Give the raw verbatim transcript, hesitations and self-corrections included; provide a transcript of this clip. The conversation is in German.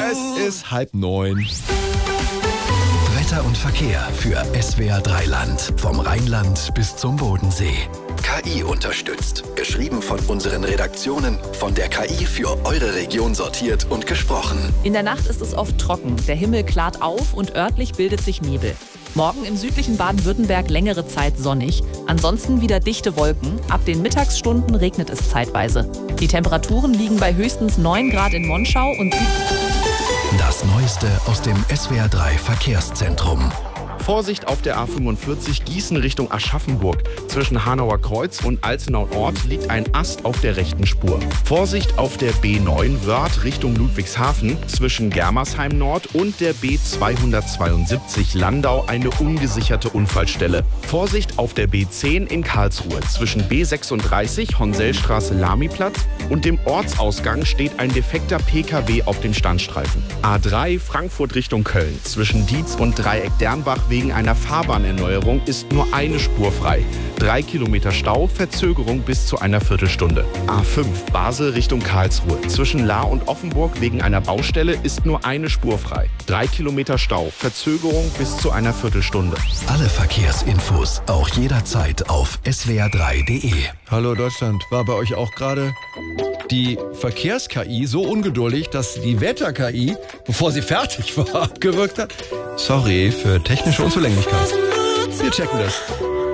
Es ist halb neun. Wetter und Verkehr für S W R drei Land. Vom Rheinland bis zum Bodensee. K I unterstützt. Geschrieben von unseren Redaktionen. Von der K I für eure Region sortiert und gesprochen. In der Nacht ist es oft trocken. Der Himmel klart auf und örtlich bildet sich Nebel. Morgen im südlichen Baden-Württemberg längere Zeit sonnig. Ansonsten wieder dichte Wolken. Ab den Mittagsstunden regnet es zeitweise. Die Temperaturen liegen bei höchstens neun Grad in Monschau und Das Neueste aus dem S W R drei Verkehrszentrum. Vorsicht auf der A fünfundvierzig Gießen Richtung Aschaffenburg. Zwischen Hanauer Kreuz und Alzenau Ort liegt ein Ast auf der rechten Spur. Vorsicht auf der B neun Wörth Richtung Ludwigshafen. Zwischen Germersheim Nord und der B zweihundertzweiundsiebzig Landau eine ungesicherte Unfallstelle. Vorsicht auf der B zehn in Karlsruhe. Zwischen B sechsunddreißig Honsellstraße Lamiplatz und dem Ortsausgang steht ein defekter P K W auf dem Standstreifen. A drei Frankfurt Richtung Köln. Zwischen Dietz und Dreieck Dernbach wegen einer Fahrbahnerneuerung ist nur eine Spur frei. Drei Kilometer Stau, Verzögerung bis zu einer Viertelstunde. A fünf Basel Richtung Karlsruhe. Zwischen Lahr und Offenburg wegen einer Baustelle ist nur eine Spur frei. Drei Kilometer Stau, Verzögerung bis zu einer Viertelstunde. Alle Verkehrsinfos auch jederzeit auf s w r drei punkt d e. Hallo Deutschland, war bei euch auch gerade die Verkehrs-K I so ungeduldig, dass die Wetter-K I, bevor sie fertig war, abgewirkt hat? Sorry für technische Unzulänglichkeit. Wir checken das.